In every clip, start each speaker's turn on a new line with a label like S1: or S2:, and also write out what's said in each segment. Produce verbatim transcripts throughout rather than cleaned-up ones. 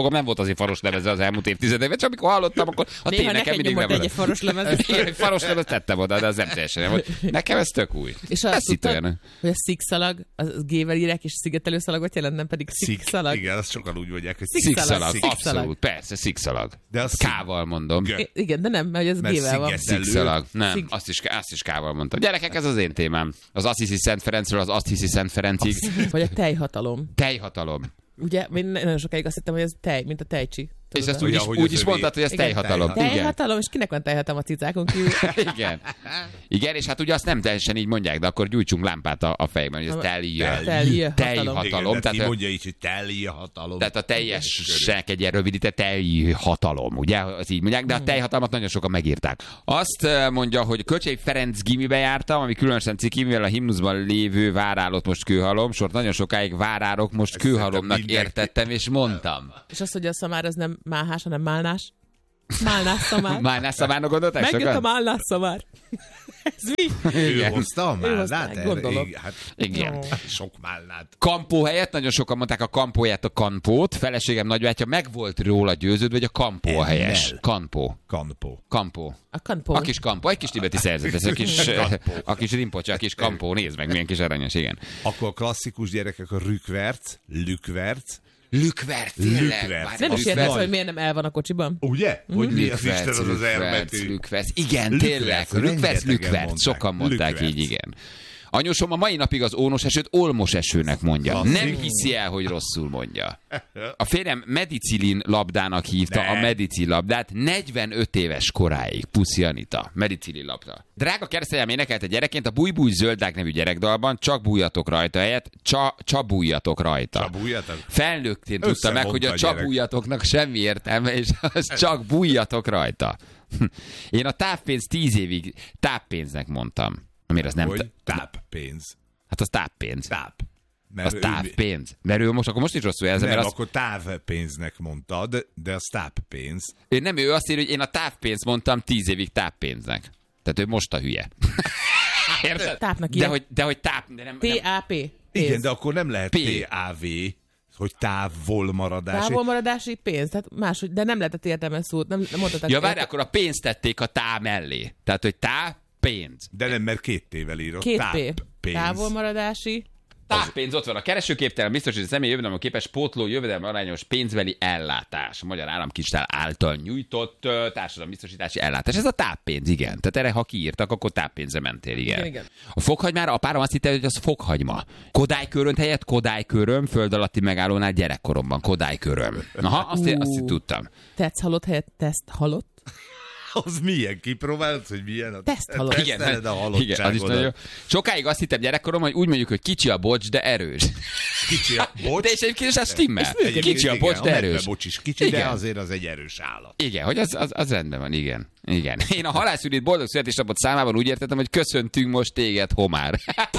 S1: szlogom nem volt azért faros lemeze az elmúlt évtizedekben, csak amikor hallottam, akkor a
S2: néha
S1: nekem mindig nem
S2: volt. Egy faros lemez.
S1: Egy faros lemez tettem oda, de az nem teljesen nem volt. Nekem ez tök új.
S2: És azt tudtad, hogy a szikszalag, az G-vel írják, és szigetelő szalagot jelent, nem pedig szikszalag.
S3: Igen, azt sokan úgy mondják, hogy
S1: szikszalag. Abszolút, persze, szikszalag.
S3: De az
S1: K-val mondom.
S2: Igen, de nem, mert ez G-vel van.
S1: Szikszalag. Nem, azt is, azt is K-val mondtam. Gyerekek, ez az én témám. Az azt hiszi Szent Ferencről, az azt hiszi Szent Ferencig.
S2: Vagy a tejhatalom.
S1: Tejhatalom.
S2: Ugye, én nagyon sokáig azt hittem, hogy ez tej, mint a tejcsi.
S1: És ezt úgy is, úgy is mondtad, hogy ez tejhatalom.
S2: Tejhatalom, és kinek van tejhatalom a cicákon kívül?
S1: Igen. Igen, és hát ugye azt nem teljesen így mondják, de akkor gyújtsunk lámpát a, a fejben, hogy ez tejhatalom.
S3: Tejhatalom. Tehát mondja így, hogy tejhatalom.
S1: Tehát a teljesnek egy ilyen rövidített tejhatalom, ugye? Az így mondják, de a tejhatalmat nagyon sokan megírták. Azt mondja, hogy Kölcsei Ferenc gimibe jártam, ami különösen ciki, mivel a himnuszban lévő várálott most kőhalom, sort nagyon sokáig várárok most kőhalomnak értettem, és mondtam.
S2: És azt, hogy a szamár az nem máhás, hanem málnás. Málnás szamár.
S1: Málnás szamárnak gondolták sokan?
S2: Megjött a málnás szamár. Ez mi?
S3: Ő hozta a málnát?
S2: Gondolom.
S1: Hát, igen.
S2: Oh.
S3: Sok málnát.
S1: Kampó helyett nagyon sokan mondták a kampóját, a kampót. Feleségem nagybátyja meg volt róla győződve, hogy a kampó a helyes. Kampó.
S3: Kampó.
S1: Kampó.
S2: A kampó.
S1: A kis kampó. Egy kis tibeti szerzet. Ez a kis, a kis rimpocsa, a kis kampó. Nézd meg, milyen kis aranyos, igen.
S3: Akkor a klasszikus gyerekek a rükverc, lükverc.
S1: Lükverc, tényleg.
S2: Nem is értesz, hogy miért nem el van a kocsiban?
S3: Ugye? Hogy mi az Isten az az elbetű?
S1: Lükverc, igen, tényleg. Lükverc, lükverc. Sokan mondták így, igen. Anyósom a mai napig az ónos esőt olmos esőnek mondja. Klasszik. Nem hiszi el, hogy rosszul mondja. A férjem medicilin labdának hívta ne. a medicil labdát negyvenöt éves koráig. Puszi Anita. Medicilin labda. Drága keresztanyám énekelte gyerekként a Búj-búj zöldák nevű gyerekdalban, csak bújjatok rajta helyett, csa, csabújjatok rajta.
S3: Csabújjatok?
S1: Felnőttén tudta meg, hogy a csabújjatoknak semmi értelme, és az csak bújjatok rajta. Én a távpénz tíz évig távpénznek mondtam. Amire az nem
S3: hogy táppénz.
S1: Hát az táppénz.
S3: Táp.
S1: Az távpénz. Mert ő most, akkor most is rosszul jelzem.
S3: Nem,
S1: mert az...
S3: akkor távpénznek mondtad, de az táppénz.
S1: Ő nem, ő azt írja, hogy én a távpénzt mondtam tíz évig táppénznek. Tehát ő most a hülye. Érted?
S2: Tápnak
S1: de hogy, de hogy táp... De nem,
S2: T A P.
S3: Igen, de akkor nem lehet T A V, hogy távolmaradási.
S2: Távolmaradási pénz, tehát máshogy, de nem lehetett értelmes szót. Nem, nem mondhatták.
S1: Ja, várj, akkor a pénzt tették a tá mellé. Tehát, hogy tá pénz.
S3: De nem, mert két tével írok.
S2: Két P. Távolmaradási.
S1: Táppénz, ott van a keresőképtelen, biztosít a személy jövedelem képes pótló jövedelem arányos pénzbeli ellátás. A Magyar Államkincstár által nyújtott uh, társadalombiztosítási ellátás. Ez a táppénz, igen. Tehát erre, ha kiírtak, akkor táppénzre mentél, igen. igen, igen. A fokhagymára apárom azt hitte, hogy az fokhagyma. Kodálykörönt helyett Kodályköröm, föld alatti megállónál gyerekkoromban Kodályköröm. Aha, azt, uh, azt tudtam.
S2: Tetsz halott helyett teszt halott.
S3: Az milyen? Kipróbálod, hogy milyen? A
S2: teszt halott.
S1: Igen, a igen, az is nagyon jó. Sokáig azt hittem gyerekkorom, hogy úgy mondjuk, hogy kicsi a bocs, de erős.
S3: Kicsi a bocs?
S1: De és egyébként is az stimmel. Kicsi a bocs, de erős.
S3: A bocs is kicsi, igen. De azért az egy erős állat.
S1: Igen, hogy az, az, az rendben van, igen. Igen. Én a halászűrít boldog születésnapot számában úgy értettem, hogy köszöntünk most téged, Homár.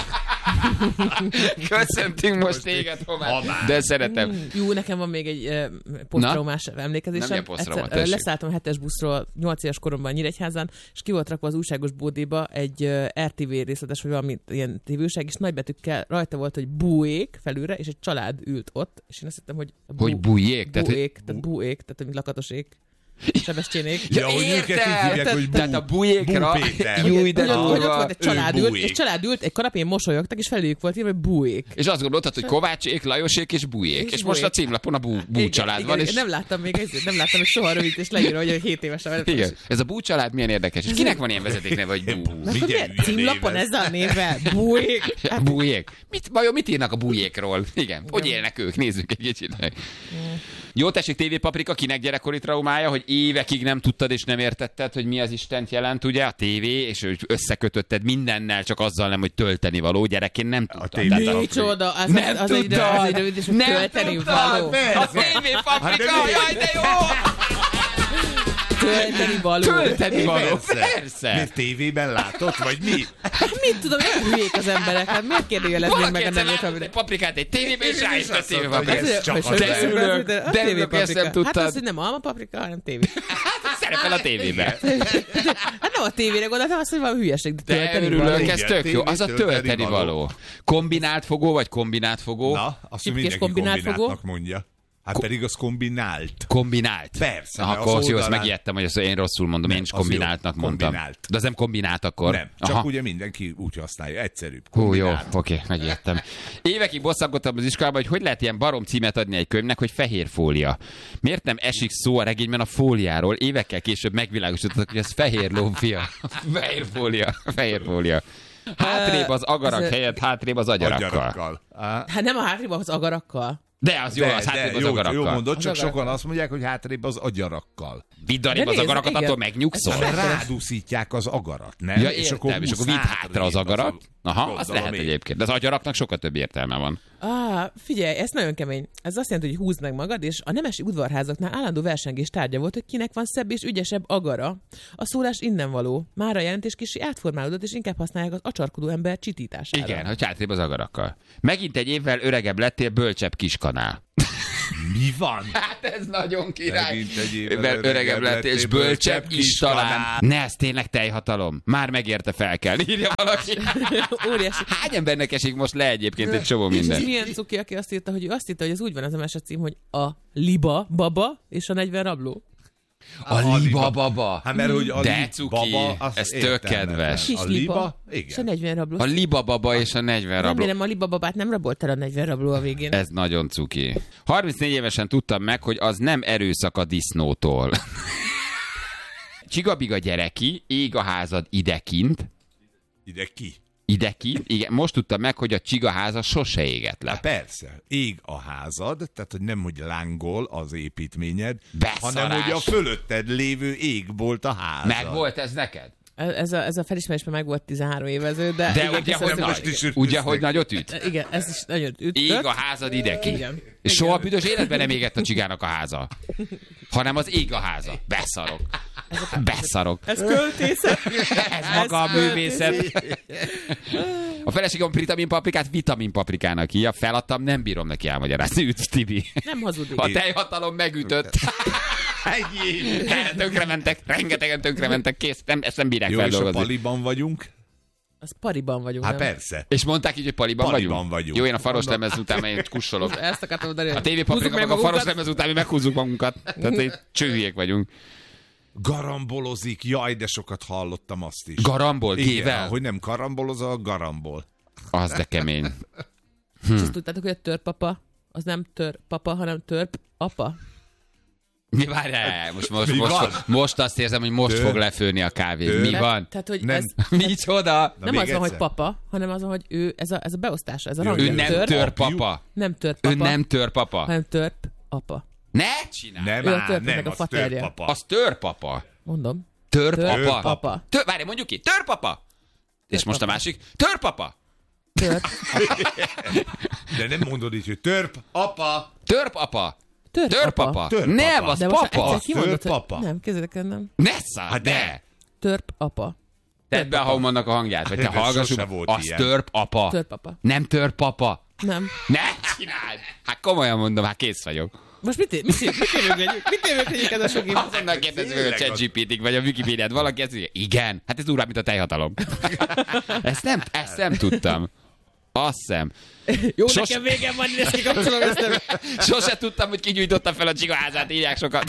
S1: Köszöntünk most téged, Homár. Homár. De szeretem. Mm,
S2: jó, nekem van még egy uh, posztraumás emlékezésem. Egyszer, leszálltam a hetes buszról nyolc éves koromban Nyíregyházán, és ki volt rakva az újságos bódéba egy uh, er té vé részletes, vagy valami ilyen tévőság, és nagybetűkkel rajta volt, hogy búék felülre, és egy család ült ott, és én azt hittem, hogy
S1: bú, hogy bújék?
S2: Tehát, búék, tehát búék, tehát mint lakatosék. Sebestyénék.
S3: Ja, hogy őket így hívják, hogy bú,
S1: tehát a bújékra.
S2: Júj, de hogy ott volt egy család ült, és család ült, egy kanapén mosolyogtak, és felőjük volt írva, hogy bújék.
S1: És azt gondoltad, hogy Kovácsék, Lajosék és bújék. És, és most a címlapon a bú, bú család igen, van.
S2: Igen,
S1: és...
S2: nem láttam még ezért, nem láttam, hogy soha rövid, és leírva, hogy hét évesen van.
S1: Igen, ez a bú család milyen érdekes. És kinek van ilyen vezetékneve, hogy bú?
S2: Címlapon ezzel a névvel? Bújék.
S1: Bújék. Mit, vajon mit írnak a bújékról? Igen, hogy élnek ők? Nézzük egy kicsit. Jó, tessék, té vé Paprika, kinek gyerekkori traumája, hogy évekig nem tudtad és nem értetted, hogy mi az Istent jelent, ugye, a tévé, és összekötötted mindennel, csak azzal nem, hogy tölteni való, gyerekként nem tudtad.
S2: Micsoda, az, nem az, az, egy, az egy rövid, és hogy tölteni való.
S1: A té vé Paprika, jaj, de jó!
S2: Tölteni való.
S1: Tölteni való, persze.
S3: Miért tévében látott, vagy mi?
S2: Hát mit tudom, olyan hülyék az emberek, hát miért kérdőjelezni meg a nevét?
S1: Egy paprikát egy tévében, és rájött a té vé
S2: Paprika.
S1: De örülök, de örülök, ezt nem tudtad.
S2: Hát az, hogy nem alma paprika, hanem tévé.
S1: Szerepel a tévében.
S2: Hát nem a tévére gondoltam, azt, hogy valami hülyeség, de tölteni
S1: való. Örülök, ez tök jó. Az a tölteni való. Kombinált fogó, vagy kombinált fogó?
S3: Na, azt mindenki kombináltnak mondja. Hát pedig az kombinált.
S1: Kombinált?
S3: Persze.
S1: Aha, akkor oldalán... jó, azt megijedtem, hogy ezt én rosszul mondom, nem, én is kombináltnak mondtam. Kombinált. De az nem kombinált akkor?
S3: Nem, csak Aha. ugye mindenki úgy használja, egyszerűbb.
S1: Hú, jó, oké, okay, megijedtem. Évekig bosszankodtam az iskolában, hogy hogy lehet ilyen barom címet adni egy könyvnek, hogy fehér fólia. Miért nem esik szó a regényben a fóliáról? Évekkel később megvilágosítottak, hogy ez fehér lófia. Fehér fólia, fehér fólia. Hátrébb az agarak helyett, hátrébb az agyarakkal. agyarakkal.
S2: Hát nem a hátrébb az agarakkal.
S1: De az jó, de, az hátrébb az
S3: jó,
S1: agarakkal.
S3: Jó mondod, csak sokan azt mondják, hogy hátrébb az agyarakkal.
S1: Vidd arrébb az agarakat, igen. Attól megnyugszol.
S3: Rádúszítják az agarat, nem?
S1: Ja, és akkor, és akkor vidd hátra az agarat. Aha, az lehet egyébként. De az agyaraknak sokkal több értelme van.
S2: Ah, figyelj, ez nagyon kemény. Ez azt jelenti, hogy húzd meg magad, és a nemesi udvarházaknál állandó versengés tárgya volt, hogy kinek van szebb és ügyesebb agara. A szólás innen való. Már a jelentés kicsi átformálódott, és inkább használják az acsarkodó ember csitítására.
S1: Igen, hogy hátrébb az agarakkal. Megint egy évvel öregebb lettél, bölcsebb kiskanál.
S3: Mi van?
S1: Hát ez nagyon király. Megint egy évvel öregebb lettél, és bölcsebb is talán. Ne, ez tényleg teljhatalom. Már megérte fel kell. Írja valaki.
S2: Óriási.
S1: Hány embernek esik most le egyébként egy csomó minden?
S2: És milyen cuki, aki azt írta, hogy ő azt írta, hogy ez úgy van az a mesecím, hogy a liba baba és a negyven rabló.
S1: A, a liba baba.
S3: Hát mert hogy a
S1: de cuki, baba, ez tök kedves.
S2: A liba, igen. És a negyven rabló.
S1: A liba baba és a negyven rabló.
S2: Remélem a liba babát nem rabolt el a negyven rabló a végén.
S1: Ez nagyon cuki. harmincnégy évesen tudtam meg, hogy az nem erőszak a disznótól. Csigabiga gyereki, ég a házad idekint.
S3: Ide ki?
S1: Idekint, igen. Most tudtam meg, hogy a csigaháza sose égett le.
S3: Hát persze, ég a házad, tehát hogy nem, hogy lángol az építményed,
S1: Beszarás.
S3: hanem, hogy a fölötted lévő égbolt a házad.
S1: Meg volt ez neked?
S2: Ez a, ez a felismerés már meg volt tizenhárom évező, de...
S1: De igen, ugye, hogy, nagy, ugye hogy nagyot üt?
S2: Igen, ez is nagyon üt.
S1: Ég a házad ideki. Igen. És
S2: igen.
S1: soha büdös életben nem égett a csigának a háza. Hanem az ég a háza. Beszarok. Beszarok.
S2: Ez költészet.
S1: Ez maga a művészet. A feleségem vitaminpaprikát vitaminpaprikának hívja. Feladtam, nem bírom neki elmagyarázni. Üt, Tibi.
S2: Nem hazudik.
S1: A teljhatalom megütött. Ennyi. Tönkrementek, rengetegen tönkrementek, kész. Nem, ezt nem bírják
S3: jó,
S1: feldolgozni.
S3: És a paliban vagyunk?
S2: Az pariban vagyunk.
S3: Hát
S2: nem?
S3: Persze.
S1: És mondták így, hogy paliban,
S3: paliban
S1: vagyunk?
S3: vagyunk.
S1: Jó, én a faros lemez után megyek, kussolok.
S2: Ezt akartam mondani.
S1: A tévépaprika meg a faros lemez után mi meghúzzuk magunkat. Tehát egy csőhülyék vagyunk.
S3: Garambolozik, jaj, de sokat hallottam azt is.
S1: Garambol, gével?
S3: hogy nem karambolozol, garambol.
S1: Az de kemény.
S2: Hm. És azt tudtátok, hogy a törpapa, az nem törpapa, hanem törp apa?
S1: Mi várjál? Most, most, most, most, most azt érzem, hogy most Tör. fog lefőni a kávé. Tör. Mi van?
S2: Tehát, hogy
S1: nem.
S2: Ez,
S1: Micsoda?
S2: Nem az van, hogy papa, hanem az van, hogy ő, ez a, ez a beosztása, ez a rang.
S1: Ő nem tör, tör papa.
S2: Nem tör papa.
S1: Ő nem tör papa.
S2: Hanem törp apa.
S1: Ne csinálj!
S3: Nem,
S2: ő a törp,
S3: nem,
S2: a
S3: az tör papa.
S1: Az tör papa.
S2: Mondom.
S1: Tör
S2: tör
S1: papa.
S2: papa.
S1: Tör, várj, mondjuk ki. Tör papa. Tör És most papa. A másik. Tör papa.
S2: Törp
S3: De nem mondod így, hogy törp apa.
S1: Törp apa.
S2: Törp,
S1: Törp apa.
S2: Törp
S1: nem, az
S2: de
S1: papa.
S2: Törp
S3: papa.
S2: Nem, kezdek nem.
S1: Nessa, hát de.
S2: Törp apa.
S1: Tedd be a Haumannak a hangját, vagy te hallgassuk. Az
S3: ilyen.
S1: törp apa.
S2: Törp apa.
S1: Nem törp papa.
S2: Nem.
S1: Ne csináld. Hát komolyan mondom, hát kész vagyok.
S2: Most mit mit mit mit mit érvényük ez a sok év?
S1: Azonnal kérdezzük, hogy a ChatGPT-t vagy a Wikipédiát valaki ezt mondja, igen, hát ez durvább, mint a teljhatalom. Ezt nem, ezt nem tudtam. Azt hiszem.
S2: Jó, Sos... nekem végem van, ezt kikapcsolom, ezt nem.
S1: Sose tudtam, hogy ki gyújtotta fel a csigaházát, írják sokat.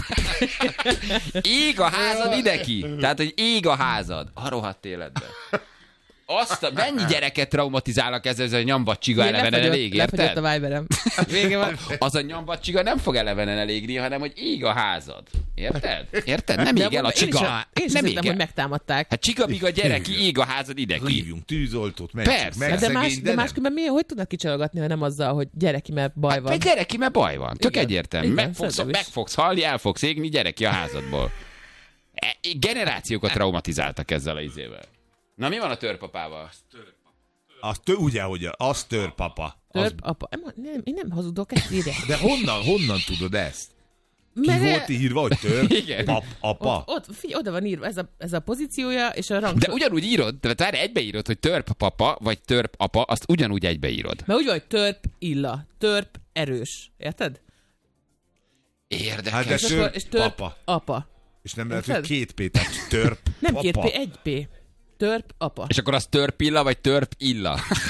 S1: Ég a házad ideki. Tehát, hogy ég a házad. A rohadt életben. Azt a, mennyi gyereket traumatizálnak ezzel, ez a nyambat csiga elevenen elég, érted?
S2: Lefagyott a Viberem. Vége van.
S1: Az a nyambat csiga nem fog elevenen elégni, hanem hogy ég a házad. Érted? Érted? Nem ég el a csiga.
S2: Én is hittem, hogy megtámadták.
S1: Hát csigabiga gyereki, ég a házad ideki.
S3: Hívjunk tűzoltót, mentsük meg
S2: de más, de máskülönben mi, hogy tudnak kicsalogatni, ha nem azzal, hogy gyereki, mert baj van?
S1: Hát, gyereki, mert baj van. Tök egyértelmű. Meg fogsz, meg fogsz halni, el fogsz égni, gyereki a házadból. Generációkat traumatizáltak ezzel a izével. Na, mi van a törpapával?
S3: Az tör, ugye, hogy az törpapa.
S2: Törpapa. Nem, én nem hazudok, ezt írják.
S3: De honnan, honnan tudod ezt? Ki Mere... volt írva, hogy törp, pap, apa?
S2: Ott, ott, figyelj, oda van írva, ez a, ez a pozíciója, és a rang...
S1: De ugyanúgy írod, tehát várj, egybeírod, hogy törp papa, vagy törp apa, azt ugyanúgy egybeírod.
S2: Mert úgy van, hogy törp illa, törp erős. Érted?
S1: Érdekes.
S3: Hát de
S2: és,
S3: törp,
S2: akkor, és törp
S3: papa.
S2: apa.
S3: És nem lehet, hogy két P, tehát törp
S2: Nem
S3: papa.
S2: két P, egy P. Törp apa.
S1: És akkor az törp illa, vagy törp illa?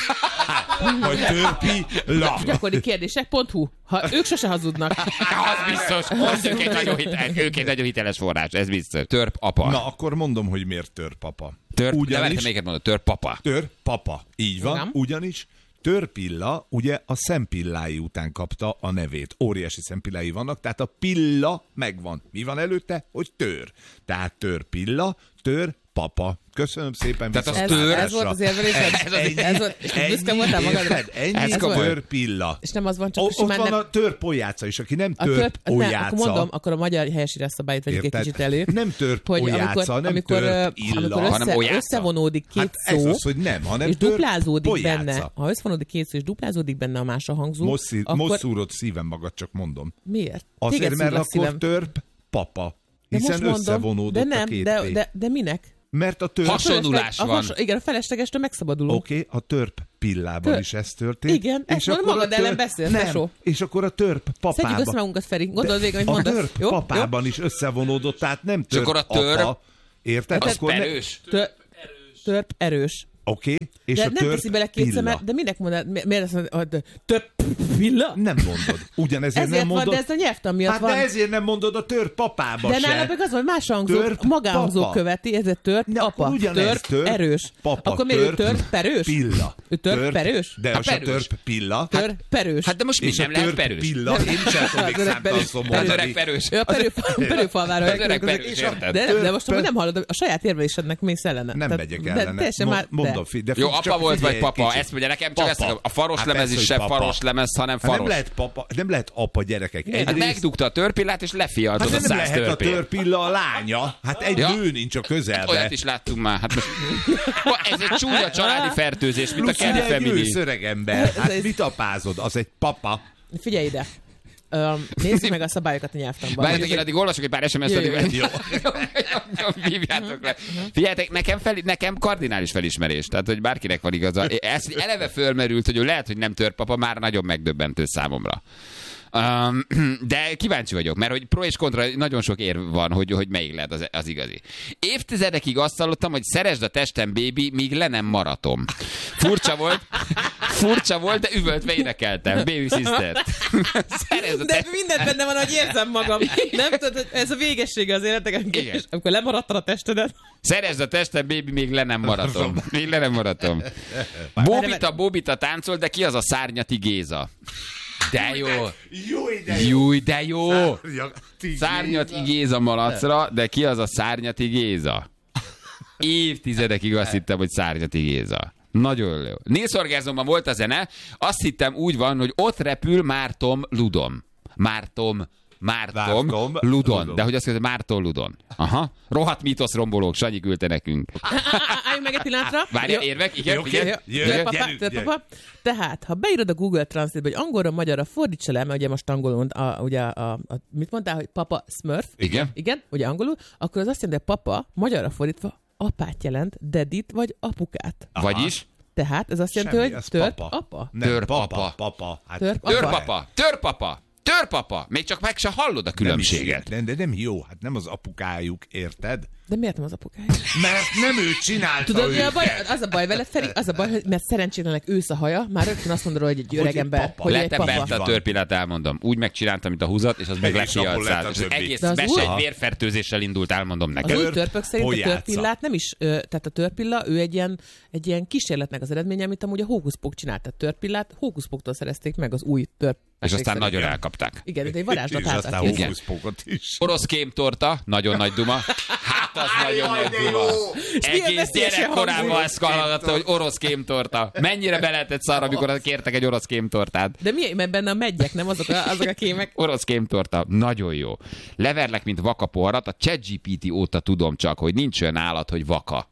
S3: Vagy törpilla.
S2: Gyakori kérdések pont hu. Ha ők sose hazudnak.
S1: Az biztos. Az ők, egy nagyon hitel, ők egy nagyon hiteles forrás, ez biztos. Törp apa.
S3: Na, akkor mondom, hogy miért törpapa.
S1: Törp, ugyanis, de melyiket mondod? Törp papa.
S3: Törp papa. Így van, igen. Ugyanis törpilla ugye a szempillái után kapta a nevét. Óriási szempillái vannak, tehát a pilla megvan. Mi van előtte? Hogy tör. Tehát törpilla, tör papa. Köszönöm szépen.
S1: Tehát az tör.
S2: Ez volt az érvelésed? Ez, ez, ez volt, és büszke voltál magadra?
S3: Ennyi törpilla.
S2: És nem az van, csak
S3: o, ott van nem... a törpolyáca is, aki nem törpolyáca.
S2: Akkor mondom, akkor a magyar helyesírás szabályt vegyük egy kicsit elő.
S3: Nem törpolyáca, nem törpilla,
S2: hanem össze, összevonódik két
S3: hát
S2: szó,
S3: ez az, hogy nem, hanem
S2: és duplázódik benne. Ha összevonódik két szó, és duplázódik benne a más a hangzó,
S3: most, szí- akkor... most szúrod szívem magad, csak mondom.
S2: Miért?
S3: Azért, mert akkor törp papa. Hiszen összevonódott a két
S2: de, de, de minek?
S3: Mert a törp...
S1: Hasonlulás van.
S2: Has, igen, a feleslegestől megszabadulunk.
S3: Oké, okay, a törp pillában Tör... is ez történt.
S2: Igen, és ezt magad törp... ellen beszélsz,
S3: nem,
S2: tesó.
S3: És akkor a törp papában...
S2: Szedjük össze magunkat, Feri. Gondolod végig, amit
S3: a
S2: mondasz.
S3: A törp
S2: jó?
S3: papában
S2: jó?
S3: is összevonódott, tehát nem törp
S1: akkor a törp...
S3: apa. Érted?
S1: Az perős.
S2: Ne... Törp... törp erős.
S3: Oké, okay. És
S2: de
S3: a
S2: nem
S3: törp
S2: teszi bele két szemet, de minek mondod? Miért azt mondod, törp pilla?
S3: Nem mondod. Ugyanezért
S2: ezért
S3: nem mondod.
S2: Van, de ez a nyelvtan miatt
S3: hát
S2: van.
S3: de ezért nem mondod a törp papába
S2: de
S3: se.
S2: De nála meg az, hogy más hangzó, magánhangzó követi, ez a törp
S3: ne,
S2: apa. Törp, törp erős.
S3: Papa,
S2: akkor miért ő törp perős?
S3: Pilla.
S2: Ő törp perős?
S3: De az a törp pilla.
S2: Törp perős.
S1: Hát de most mi sem lehet perős?
S3: Pilla. Én sem tudnék számtalan szomorúan.
S1: Az öreg perős.
S2: Ő a perőfalvára.
S1: Az öreg perős, érted?
S2: De most nem hallod, a saját érvelésednek mész ellene.
S3: Nem megyek ellene. Mondom,
S1: jó, apa volt vagy papa, ezt mondja nekem, csak ezt a faros hát lemez is sem faros lemez, hanem faros.
S3: Nem lehet papa, nem lehet apa gyerekek.
S1: Egyrészt... Hát megdugta a törpillát, és lefialtod
S3: hát
S1: a száz törpét.
S3: Nem lehet a törpilla a lánya. Hát egy ja. nő nincs a közelbe. Hát
S1: olyat is láttunk már. Hát most... Ez egy csúnya családi fertőzés, mint a Kelly Family.
S3: Egy szöreg ember. Hát mit apázod? Az egy papa.
S2: Figyelj ide. Um, nézzük meg a szabályokat a nyelvtanban.
S1: Várjátok, én addig olvasok egy pár es em es-t, addig jó. Hívjátok le. Figyeljetek, nekem, fel, nekem kardinális felismerés, tehát, hogy bárkinek van igaza. Ez eleve fölmerült, hogy ő lehet, hogy nem törpapa, már nagyon megdöbbentő számomra. Um, de kíváncsi vagyok, mert hogy pro és kontra nagyon sok érv van, hogy, hogy melyik lehet az, az igazi. Évtizedekig azt hallottam, hogy szeresd a testem, baby, míg le nem maratom. Furcsa volt, furcsa volt, de üvöltve énekeltem. Baby sister.
S2: De te... mindent benne van, hogy érzem magam. Nem tudod, hogy ez a végessége az életnek, amikor lemaradtad a testedet.
S1: Szeresd a testem, baby, még le nem maratom. Még le nem maratom. Bóbita, Bóbita táncol, de ki az a Szárnyati Géza? De jó. Júj, de jó. Szárnyati Géza malacra, de ki az a Szárnyati Géza? Évtizedekig azt hittem, hogy Szárnyati Géza. Nagyon jó. Nélszorgázomban volt a zene, azt hittem úgy van, hogy ott repül Mártom Ludom. Mártom Mártom, Mártom Ludon. Ludon. De hogy azt mondja, Márton Ludon. Aha. Rohadt mítosz rombolók, Sanyi küldte nekünk.
S2: Álljunk meg egy pillanatra.
S1: Várjál, érvek? Igen,
S2: jó, igen. Jó, jó, jó, tehát, ha beírod a Google Translate-be, hogy angolra, magyarra fordítsa le, mert ugye most angolul, a, ugye a, a, mit mondtál, hogy papa Smurf.
S1: Igen.
S2: Igen, ugye angolul, akkor az azt jelenti, hogy papa, magyarra fordítva, apát jelent, dedit vagy apukát.
S1: Aha. Vagyis?
S2: Tehát ez azt jelenti, hogy törp apa.
S1: Törpapa.
S3: Papa.
S1: Törpapa. Törpapa. Törpapa. Még csak meg se hallod a különbséget.
S3: Nem, de nem jó, hát nem az apukájuk, érted?
S2: De miért nem az apukájuk?
S3: Mert nem ő csinálta.
S2: Tudod, mi a baj? Az a baj veled, Feri, az a baj, hogy mert szerencsétlenek ősz a haja, már rögtön azt mondod, hogy egy öreg ember.
S1: Hogy egy papa. Lettem a törpillát, elmondom. Úgy megcsináltam, mint a húzat, és az meg lefialt száll. Az egész mese egy vérfertőzéssel indult, elmondom neked.
S2: Az új törpök szerint a törpillát nem is, tehát a törpilla, ő egy ilyen, egy ilyen kísérletnek az eredménye, amit amúgy a Hókuszpók csinált. A törpillát Hókuszpóktól szerezték meg az új törp.
S1: És aztán nagyon elkapták.
S2: Igen, de egy varázslat
S3: és aztán Hókuszpókot is.
S1: Orosz kémtorta, nagyon nagy duma. Hát az nagyon nagy duma. Egész gyerekkorában ezt hallgatta, hogy orosz kémtorta. Mennyire be lehetett szarra, amikor kértek egy orosz kémtortát.
S2: De mi, mert benne a meggyek, nem azok a, azok a kémek?
S1: Orosz kémtorta, nagyon jó. Leverlek, mint vaka poharat, a ChatGPT óta tudom csak, hogy nincs olyan állat, hogy vaka.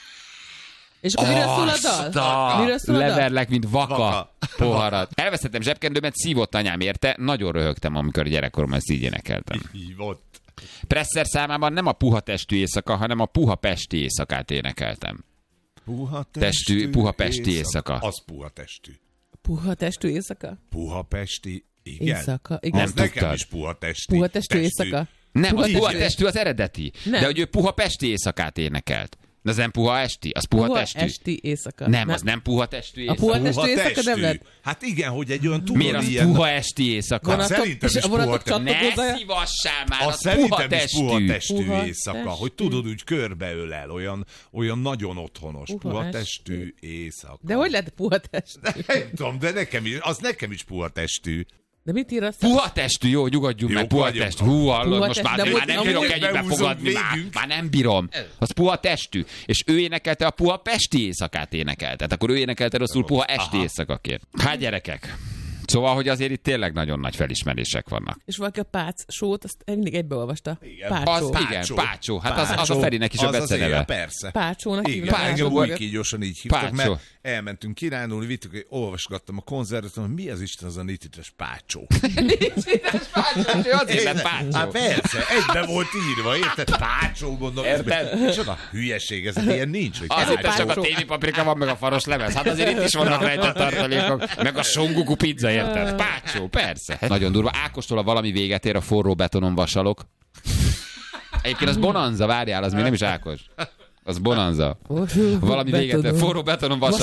S2: És akkor miről szól a dal? Miről szól a dal?
S1: Leverlek, mint vaka, vaka poharat. Elvesztettem zsebkendőmet, szívott anyám érte, nagyon röhögtem, amikor gyerekkoromban ezt így énekeltem.
S3: Hívott.
S1: Presser számában nem a puha testű éjszaka, hanem a puha pesti éjszakát énekeltem.
S3: Puha testű,
S1: testű puha pesti éjszaka.
S3: Az puha testű.
S2: Puha testű éjszaka?
S3: Puha pesti, igen.
S2: Éjszaka, igen.
S3: Az nekem is puha testű.
S2: Puha testű éjszaka?
S1: Nem, puha, puha testű az eredeti. Nem. De hogy ő puha pesti éjszakát énekelt. De az nem puha esti? Az puha,
S2: puha
S1: testű?
S2: esti éjszaka.
S1: Nem, nem, az nem puha testű éjszaka.
S2: A puha testű éjszaka nem lehet?
S3: Hát igen, hogy egy olyan túl
S1: Miért az
S3: ilyen...
S1: puha esti éjszaka?
S3: Hát szerintem is puha testű.
S1: Ne szívassál már,
S3: az,
S1: az puha testű.
S3: puha testű
S2: puha
S3: éjszaka,
S2: testű.
S3: hogy tudod, úgy körbeölel, olyan, olyan nagyon otthonos.
S2: Puha,
S3: puha
S2: testű.
S3: testű éjszaka.
S2: De hogy lehet puha testű?
S3: Nem tudom, de nekem is, az nekem is puha testű.
S2: De mit ír azt?
S1: Puha testű, jó, nyugodjunk meg, puha testű. Hú, hallod, most már, már nem bírok ennyibe fogadni, már, már nem bírom. Az puha testű. És ő énekelte a puha pesti éjszakát énekelte. Tehát akkor ő énekelte rosszul puha esti éjszakaként. Hát gyerekek. Szóval, hogy azért itt tényleg nagyon nagy felismerések vannak.
S2: És valaki a Pác sót, azt mindig egybeolvasta. Pácsó.
S1: Az, igen, Pácsó. Hát az, az a Ferinek is a beceneve.
S3: Persze.
S2: Pácsónak
S3: hívnak. Engem úgy kígyosan így hívtak,
S1: Pácsó.
S3: mert elmentünk kirándulni, vittük, olvasgattam a konzervet, hogy mi az Isten az a nitites Pácsó.
S1: Nitites Pácsó, azért lett Pácsó.
S3: Hát persze, egybe volt írva, érted? Pácsó, mondom.
S1: Érted?
S3: Csoda hülyeség, ez ilyen nincs, hogy
S1: azért
S3: Pácsó.
S1: csak a tévi paprika van, meg a faros lemez. Hát azért itt is vannak rejtett tartalékok, meg a songuku pizza, érted? Pácsó, persze. Nagyon durva. Ákostól a valami véget ér, a forró betonon vasalok. Egyébként az Bonanza, várjál, az még nem is Ákos. Az Bonanza. Valami véget ér, forró betonon vasalok.